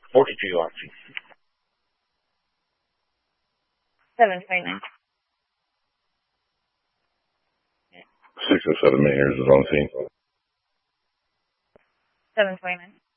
42 yards. 729. 6 or 7 meters is on scene. 729.